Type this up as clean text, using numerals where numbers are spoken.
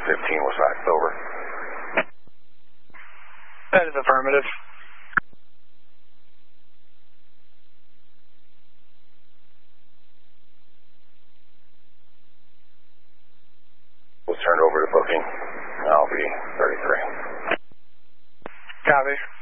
15 was faxed over. That is affirmative. We'll turn it over to booking. I'll be 33. Copy.